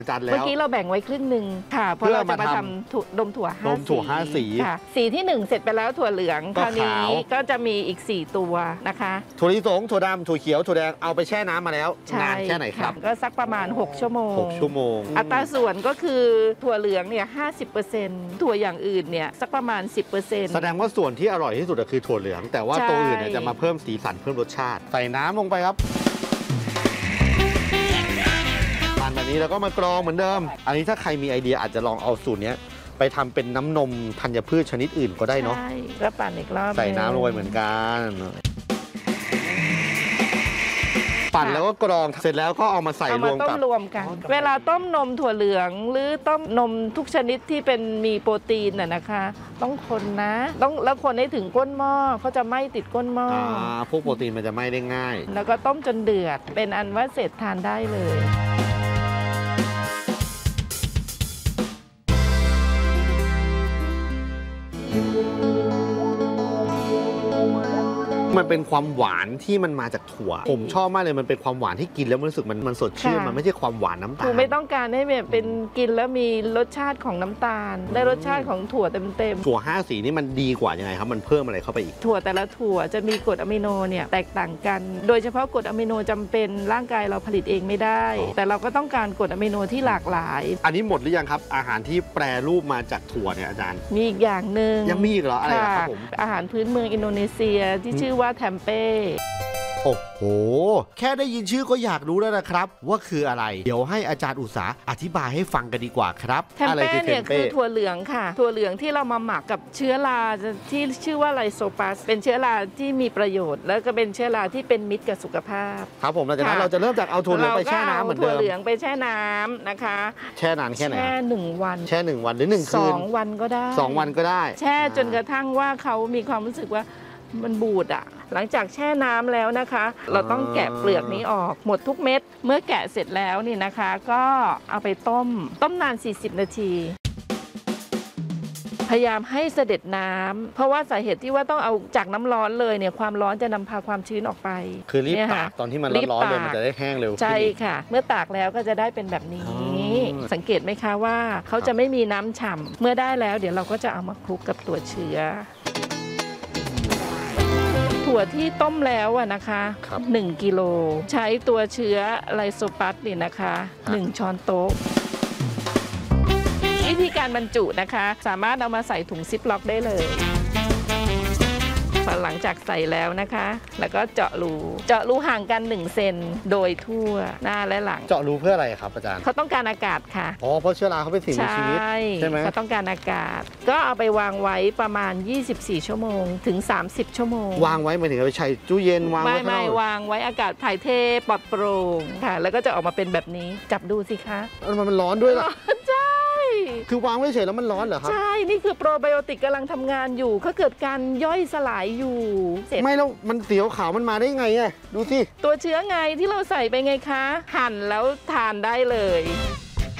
จัดแล้วเมื่อกี้เราแบ่งไว้ครึ่งหนึ่งค่ะเพราะเราจะมาทำนมถั่ว5 สีค่ะสีที่1เสร็จไปแล้วถั่วเหลืองคราวนี้ก็จะมีอีก4ตัวนะคะถั่วลิสงถั่วดำถั่วเขียวถั่วแดงเอาไปแช่น้ำมาแล้วนานแค่ไหนครับก็สักประมาณ6 ชั่วโมง 6 ชั่วโมงอัตราส่วนก็คือถั่วเหลืองเนี่ย50%ถั่วอย่างอื่นเนี่ยสักประมาณ 10% แสดงว่าส่วนที่อร่อยที่สุดคือถั่วเหลืองแต่ว่าตัวอื่นเนี่ยจะมาเพิ่มสีสันเพิ่มรสชาติใส่น้ำลงไปครับปั่นแบบนี้แล้วก็มากรองเหมือนเดิมอันนี้ถ้าใครมีไอเดียอาจจะลองเอาสูตรนี้ไปทำเป็นน้ำนมธัญพืชชนิดอื่นก็ได้เนาะใช่แล้วปั่นอีกรอบใส่น้ำลงไปเหมือนกันปั่นแล้วก็กรองเสร็จแล้วก็เอามาใส่รวมกับรวมกันเวลาต้มนมถั่วเหลืองหรือต้มนมทุกชนิดที่เป็นมีโปรตีนนะคะต้องคนนะต้องแล้วคนให้ถึงก้นหม้อเขาจะไม่ติดก้นหม้อพวกโปรตีนมันจะไม่ได้ง่ายแล้วก็ต้มจนเดือดเป็นอันว่าเสร็จทานได้เลยมันเป็นความหวานที่มันมาจากถั่วผมชอบมากเลยมันเป็นความหวานที่กินแล้วมันรู้สึกมันสดชื่นมันไม่ใช่ความหวานน้ำตาลไม่ต้องการให้แบบเป็นกินแล้วมีรสชาติของน้ำตาลได้รสชาติของถั่วเต็มถั่ว5 สีนี่มันดีกว่ายังไงครับมันเพิ่มอะไรเข้าไปอีกถั่วแต่ละถั่วจะมีกรดอะมิโนเนี่ยแตกต่างกันโดยเฉพาะกรดอะมิโนจำเป็นร่างกายเราผลิตเองไม่ได้แต่เราก็ต้องการกรดอะมิโนที่หลากหลายอันนี้หมดหรือยังครับอาหารที่แปรรูปมาจากถั่วเนี่ยอาจารย์มีอีกอย่างหนึ่งยังมีอีกเหรออะไรครับผมอาหารพื้นเมืองอินโดนีเซียที่ชื่อว่าแทมเป้โอ้โหแค่ได้ยินชื่อก็อยากรู้แล้วนะครับว่าคืออะไรเดี๋ยวให้อาจารย์อุษาอธิบายให้ฟังกันดีกว่าครับแทมเป้เนี่ยคือถั่วเหลืองค่ะถั่วเหลืองที่เรามาหมักกับเชื้อราที่ชื่อว่าไลโซปัสเป็นเชื้อราที่มีประโยชน์แล้วก็เป็นเชื้อราที่เป็นมิตรกับสุขภาพครับผมหลังจากนั้นเราจะเริ่มจากเอาถั่วเหลืองไปแช่น้ำเหมือนเดิมถั่วเหลืองไปแช่น้ำนะคะแช่นานแค่ไหนแช่1 วันแช่1 วันหรือ1 คืน 2 วันก็ได้ 2 วันก็ได้แช่จนกระทั่งว่าเขามีความรู้สึกว่ามันบูดอ่ะหลังจากแช่น้ำแล้วนะคะเราต้องแกะเปลือกนี้ออกหมดทุกเม็ดเมื่อแกะเสร็จแล้วนี่นะคะก็เอาไปต้มนาน40 นาทีพยายามให้เสด็จน้ำเพราะว่าสาเหตุที่ว่าต้องเอาจากน้ำร้อนเลยเนี่ยความร้อนจะนำพาความชื้นออกไปคือรีบตากตอนที่มันร้อนเลยมันจะได้แห้งเร็วใช่ค่ะเมื่อตากแล้วก็จะได้เป็นแบบนี้สังเกตไหมคะว่าเขาจะไม่มีน้ำฉ่ำเมื่อได้แล้วเดี๋ยวเราก็จะเอามาคลุกกับตัวเชื้อถั่วที่ต้มแล้วนะคะ1 กิโลใช้ตัวเชื้อไลโซปัสนี่นะคะ1 ช้อนโต๊ะวิธีการบรรจุนะคะสามารถเอามาใส่ถุงซิปล็อกได้เลยพอหลังจากใส่แล้วนะคะแล้วก็เจาะรูห่างกัน1 เซนโดยทั่วหน้าและหลังเจาะรูเพื่ออะไรครับอาจารย์เขาต้องการอากาศค่ะเพราะเชื้อราเขาเป็นสิ่งมีชีวิตใช่ไหมเขาต้องการอากาศก็เอาไปวางไว้ประมาณ24 ชั่วโมงถึง30 ชั่วโมงวางไว้หมายถึงเอาไปใช้ตู้เย็นวางไว้ไม่วางไว้อากาศถ่ายเทปลอดโปร่งค่ะแล้วก็จะออกมาเป็นแบบนี้จับดูสิคะมันร้อนด้วยล่ะใช่คือวางไว้เฉยแล้วมันร้อนเหรอครับใช่นี่คือโปรไบโอติกกำลังทำงานอยู่เขาเกิดการย่อยสลายอยู่ไม่แล้วมันสีขาวมันมาได้ไงดูสิตัวเชื้อไงที่เราใส่ไปไงคะหั่นแล้วทานได้เลย